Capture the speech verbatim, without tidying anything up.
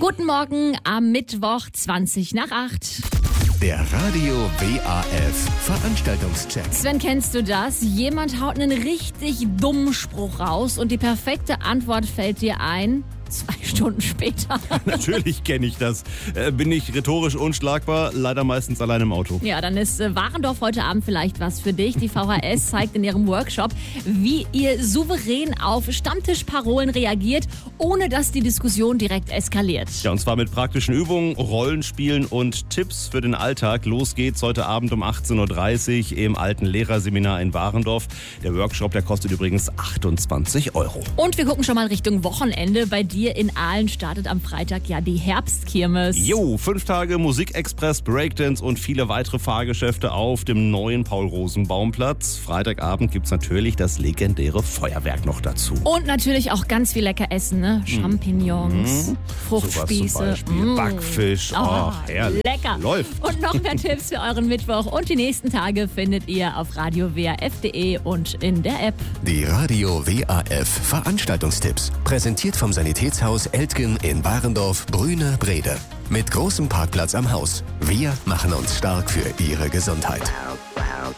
Guten Morgen am Mittwoch, zwanzig nach acht. Der Radio W A F Veranstaltungscheck. Sven, kennst du das? Jemand haut einen richtig dummen Spruch raus und die perfekte Antwort fällt dir ein. Zwei Stunden später. Natürlich kenne ich das. Äh, bin ich rhetorisch unschlagbar, leider meistens allein im Auto. Ja, dann ist äh, Warendorf heute Abend vielleicht was für dich. Die V H S zeigt in ihrem Workshop, wie ihr souverän auf Stammtischparolen reagiert, ohne dass die Diskussion direkt eskaliert. Ja, und zwar mit praktischen Übungen, Rollenspielen und Tipps für den Alltag. Los geht's heute Abend um achtzehn Uhr dreißig im alten Lehrerseminar in Warendorf. Der Workshop, der kostet übrigens achtundzwanzig Euro. Und wir gucken schon mal Richtung Wochenende. Bei dir in Aalen startet am Freitag ja die Herbstkirmes. Jo, fünf Tage Musikexpress, Breakdance und viele weitere Fahrgeschäfte auf dem neuen Paul-Rosenbaum-Platz. Freitagabend gibt's natürlich das legendäre Feuerwerk noch dazu. Und natürlich auch ganz viel lecker Essen, ne? Champignons, Mhm. Fruchtspieße, Sowas zum Beispiel. mm. Backfisch, oh, Oh, herrlich. lecker. Läuft. Und noch mehr Tipps für euren Mittwoch und die nächsten Tage findet ihr auf radio w a f punkt de und in der App. Die Radio W A F Veranstaltungstipps. Präsentiert vom Sanitätshaus Eltgen in Warendorf, Brüne, Brede. Mit großem Parkplatz am Haus. Wir machen uns stark für Ihre Gesundheit.